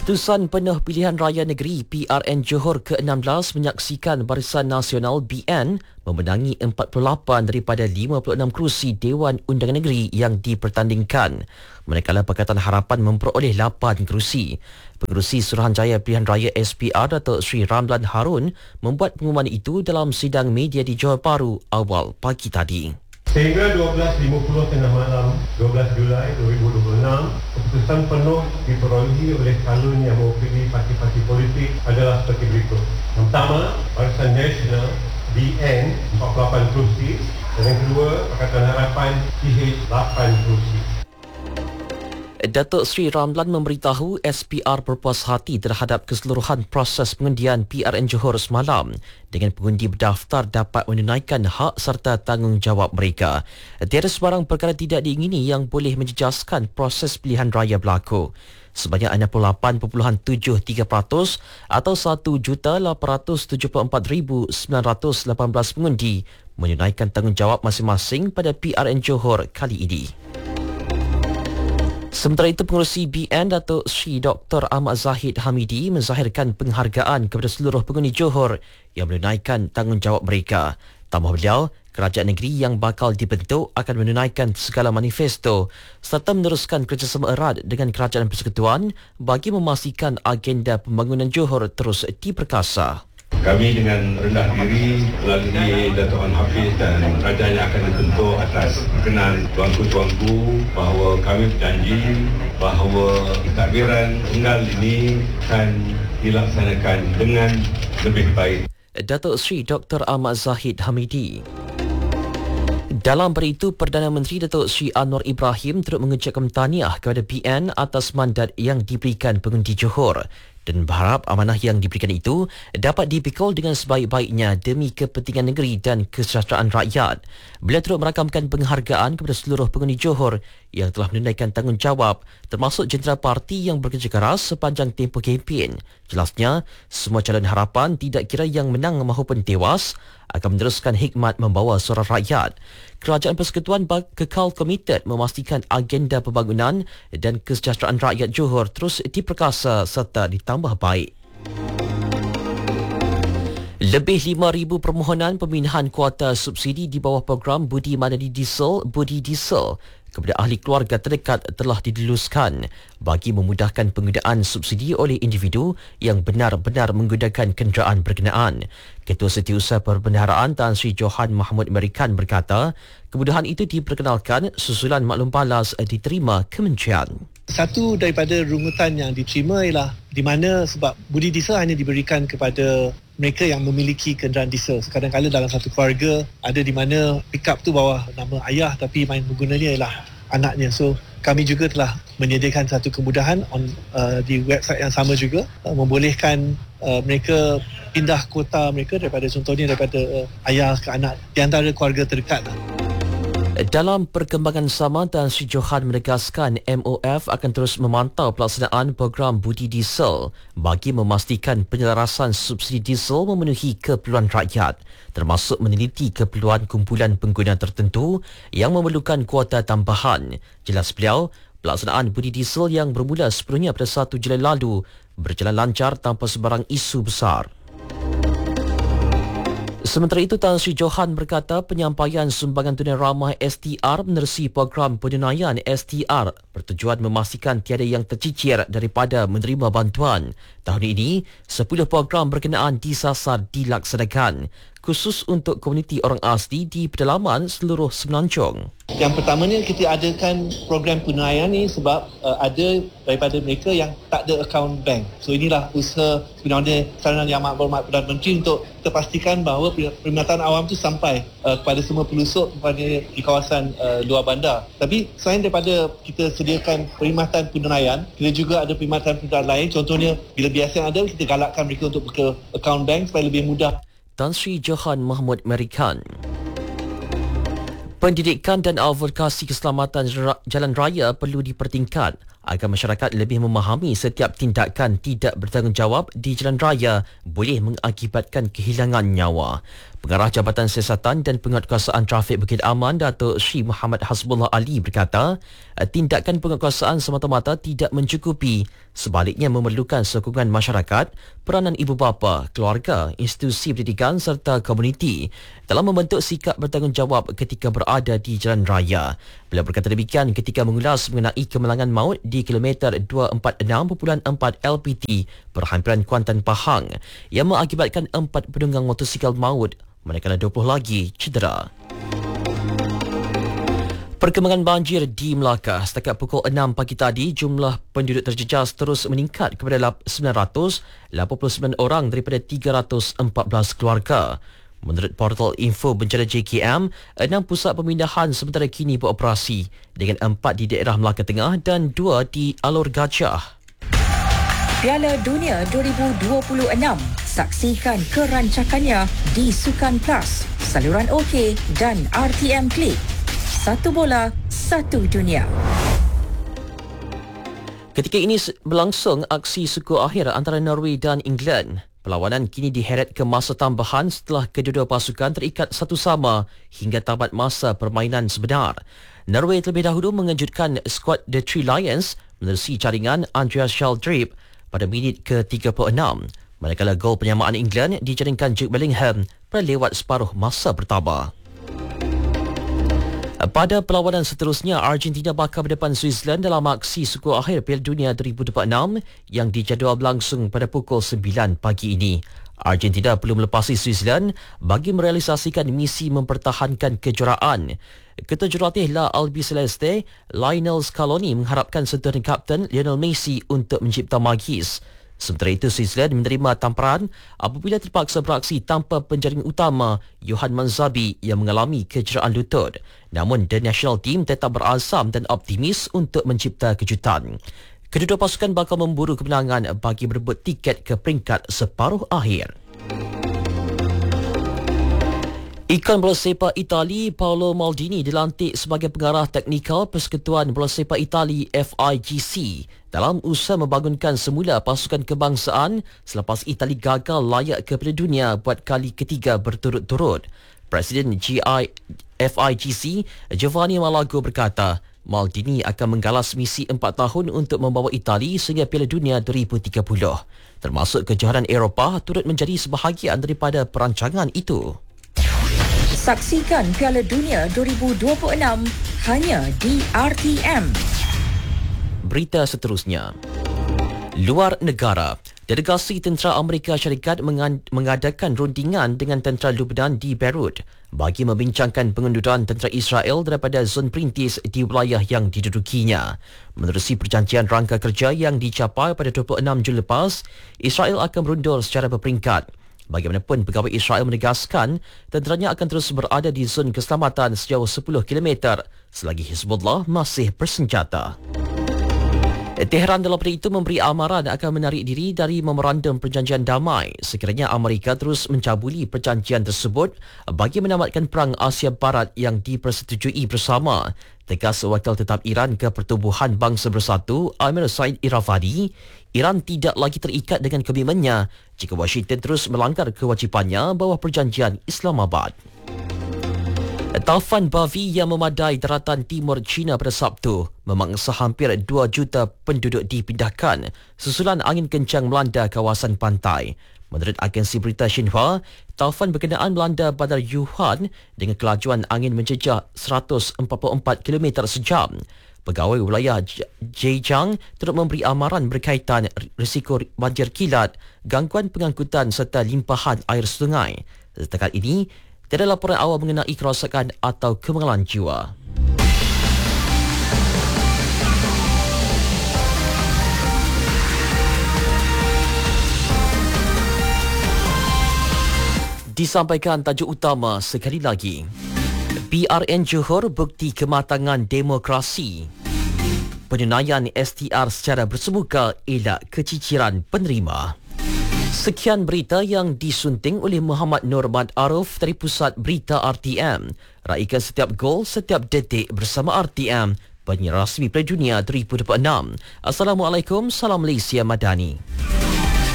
Keputusan Penuh Pilihan Raya Negeri PRN Johor ke-16 menyaksikan Barisan Nasional BN memenangi 48 daripada 56 kerusi Dewan Undangan Negeri yang dipertandingkan. Manakala Pakatan Harapan memperoleh 8 kerusi. Pengerusi Suruhanjaya Pilihan Raya SPR Datuk Sri Ramlan Harun membuat pengumuman itu dalam sidang media di Johor Bahru awal pagi tadi. Sehingga 12.50 tengah malam 12 Julai 2026, keputusan penuh diperolehi oleh calon yang mewakili parti-parti politik adalah seperti berikut. Yang pertama, Barisan Nasional BN 48 kerusi dan yang kedua, Pakatan Harapan PH 8 kerusi. Datuk Sri Ramlan memberitahu SPR berpuas hati terhadap keseluruhan proses pengundian PRN Johor semalam dengan pengundi berdaftar dapat menunaikan hak serta tanggungjawab mereka. Tiada sebarang perkara tidak diingini yang boleh menjejaskan proses pilihan raya berlaku. Sebanyak 68.73% atau 1,874,918 pengundi menunaikan tanggungjawab masing-masing pada PRN Johor kali ini. Sementara itu, pengerusi BN Datuk Sri Dr. Ahmad Zahid Hamidi menzahirkan penghargaan kepada seluruh pengundi Johor yang menunaikan tanggungjawab mereka. Tambah beliau, kerajaan negeri yang bakal dibentuk akan menunaikan segala manifesto serta meneruskan kerjasama erat dengan kerajaan persekutuan bagi memastikan agenda pembangunan Johor terus diperkasa. Kami dengan rendah diri melalui Datuk Wan Hafiz dan kerajaan yang akan dibentuk atas berkenan tuanku-tuanku bahawa kami berjanji bahawa pentadbiran tunggal ini akan dilaksanakan dengan lebih baik. Datuk Sri Dr. Ahmad Zahid Hamidi. Dalam pada itu, Perdana Menteri Datuk Sri Anwar Ibrahim turut mengucapkan tahniah kepada BN atas mandat yang diberikan pengundi Johor dan berharap amanah yang diberikan itu dapat dipikul dengan sebaik-baiknya demi kepentingan negeri dan kesejahteraan rakyat. Beliau turut merakamkan penghargaan kepada seluruh pengundi Johor yang telah menunaikan tanggungjawab termasuk jentera parti yang bekerja keras sepanjang tempoh kempen. Jelasnya, semua calon harapan tidak kira yang menang maupun tewas akan meneruskan hikmat membawa suara rakyat. Kerajaan Persekutuan kekal komited memastikan agenda pembangunan dan kesejahteraan rakyat Johor terus diperkasa serta ditambah baik. Lebih 5,000 permohonan pemindahan kuota subsidi di bawah program Budi Madani Diesel Budi Diesel kepada ahli keluarga terdekat telah diluluskan bagi memudahkan penggunaan subsidi oleh individu yang benar-benar menggunakan kenderaan berkenaan. Ketua Setiausaha Perbendaharaan Tan Sri Johan Mahmud Merikan berkata, kemudahan itu diperkenalkan susulan maklum balas diterima kementerian. Satu daripada rungutan yang diterima ialah di mana sebab budi diesel hanya diberikan kepada mereka yang memiliki kenderaan diesel. Kadang-kadang dalam satu keluarga ada di mana pickup tu bawah nama ayah tapi main penggunanya ialah anaknya. So kami juga telah menyediakan satu kemudahan di website yang sama juga membolehkan mereka pindah kuota mereka daripada contohnya daripada ayah ke anak di antara keluarga terdekat. Dalam perkembangan sama, Tan Sri Johan menegaskan MOF akan terus memantau pelaksanaan program Budi Diesel bagi memastikan penyelarasan subsidi diesel memenuhi keperluan rakyat, termasuk meneliti keperluan kumpulan pengguna tertentu yang memerlukan kuota tambahan. Jelas beliau, pelaksanaan Budi Diesel yang bermula sepenuhnya pada 1 Julai lalu berjalan lancar tanpa sebarang isu besar. Sementara itu, Tan Sri Johan berkata penyampaian sumbangan tunai ramah STR menerusi program penunaian STR bertujuan memastikan tiada yang tercicir daripada menerima bantuan. Tahun ini, 10 program berkenaan disasar dilaksanakan, khusus untuk komuniti orang asli di pedalaman seluruh Semenanjung. Yang pertamanya kita adakan program penunaian ni sebab ada daripada mereka yang tak ada akaun bank. So inilah usaha sebenarnya saranan Yang Berhormat Perdana Menteri untuk kita pastikan bahawa perkhidmatan awam tu sampai kepada semua pelusuk di kawasan luar bandar. Tapi selain daripada kita sediakan perkhidmatan penunaian, kita juga ada perkhidmatan lain. Contohnya bila biasa ada, kita galakkan mereka untuk buka akaun bank supaya lebih mudah. Tan Sri Johan Mahmud Merikan. Pendidikan dan advokasi keselamatan jalan raya perlu dipertingkat agar masyarakat lebih memahami setiap tindakan tidak bertanggungjawab di jalan raya boleh mengakibatkan kehilangan nyawa. Pengarah Jabatan Siasatan dan Penguatkuasaan Trafik Bukit Aman, Datuk Sri Muhammad Hasbullah Ali berkata, tindakan penguatkuasaan semata-mata tidak mencukupi, sebaliknya memerlukan sokongan masyarakat, peranan ibu bapa, keluarga, institusi pendidikan serta komuniti dalam membentuk sikap bertanggungjawab ketika berada di jalan raya. Beliau berkata demikian ketika mengulas mengenai kemalangan maut di kilometer 246.4 LPT perhampiran Kuantan Pahang yang mengakibatkan 4 penunggang motosikal maut, manakala 20 lagi cedera. Perkembangan banjir di Melaka. Setakat pukul 6 pagi tadi, jumlah penduduk terjejas terus meningkat kepada 989 orang daripada 314 keluarga. Menurut portal info bencana JKM, 6 pusat pemindahan sementara kini beroperasi dengan 4 di daerah Melaka Tengah dan 2 di Alor Gajah. Piala Dunia 2026. Saksikan kerancakannya di Sukan Plus, saluran OK dan RTM Klik. Satu bola, satu dunia. Ketika ini berlangsung aksi suku akhir antara Norway dan England. Perlawanan kini diheret ke masa tambahan setelah kedua-dua pasukan terikat satu sama hingga tamat masa permainan sebenar. Norway terlebih dahulu mengejutkan skuad The Three Lions menerusi jaringan Andreas Sheldrip pada minit ke-36. Manakala gol penyamaan England dijaringkan Jude Bellingham pada lewat separuh masa pertama. Pada perlawanan seterusnya, Argentina bakal berdepan Switzerland dalam aksi suku akhir Piala Dunia 2026 yang dijadual berlangsung pada pukul 9 pagi ini. Argentina perlu melepasi Switzerland bagi merealisasikan misi mempertahankan kejuaraan. Ketua Jurulatih La Albi Celeste, Lionel Scaloni mengharapkan sentuhan kapten Lionel Messi untuk mencipta magis. Sementara itu, Switzerland menerima tamparan apabila terpaksa beraksi tanpa penjaring utama Johan Manzabi yang mengalami kecederaan lutut. Namun, The National Team tetap berazam dan optimis untuk mencipta kejutan. Kedua pasukan bakal memburu kemenangan bagi merebut tiket ke peringkat separuh akhir. Ikon bola sepak Itali Paolo Maldini dilantik sebagai pengarah teknikal Persekutuan Bola Sepak Itali FIGC dalam usaha membangunkan semula pasukan kebangsaan selepas Itali gagal layak ke Piala Dunia buat kali ketiga berturut-turut. Presiden FIGC Giovanni Malago berkata, Maldini akan menggalas misi 4 tahun untuk membawa Itali sehingga Piala Dunia 2030. Termasuk kejohanan Eropah turut menjadi sebahagian daripada perancangan itu. Saksikan Piala Dunia 2026 hanya di RTM. Berita seterusnya. Luar negara. Delegasi Tentera Amerika Syarikat mengadakan rundingan dengan Tentera Lebanon di Beirut bagi membincangkan pengunduran Tentera Israel daripada zon perintis di wilayah yang didudukinya. Menerusi perjanjian rangka kerja yang dicapai pada 26 Jun lepas, Israel akan berundur secara berperingkat. Bagaimanapun, pegawai Israel menegaskan tenteranya akan terus berada di zon keselamatan sejauh 10 km selagi Hizbullah masih bersenjata. Tehran dalam pada itu memberi amaran akan menarik diri dari memorandum perjanjian damai sekiranya Amerika terus mencabuli perjanjian tersebut bagi menamatkan Perang Asia Barat yang dipersetujui bersama. Tegas Wakil Tetap Iran ke Pertubuhan Bangsa Bersatu Amir Said Iravadi, Iran tidak lagi terikat dengan komitmennya jika Washington terus melanggar kewajipannya bawah perjanjian Islamabad. Taufan Bavi yang memadai daratan timur China pada Sabtu memangsa hampir 2 juta penduduk dipindahkan susulan angin kencang melanda kawasan pantai. Menurut agensi berita Xinhua, taufan berkenaan melanda bandar Yuhuan dengan kelajuan angin menjejak 144 km sejam. Pegawai wilayah Zhejiang turut memberi amaran berkaitan risiko banjir kilat, gangguan pengangkutan serta limpahan air sungai. Setakat ini, tiada laporan awal mengenai kerosakan atau kemalangan jiwa. Disampaikan tajuk utama sekali lagi. PRN Johor bukti kematangan demokrasi. Penunaian STR secara bersemuka elak keciciran penerima. Sekian berita yang disunting oleh Muhammad Nur Mat Arif dari Pusat Berita RTM. Raikan setiap gol, setiap detik bersama RTM. penyiar rasmi Piala Dunia 2026. Assalamualaikum, salam Malaysia Madani.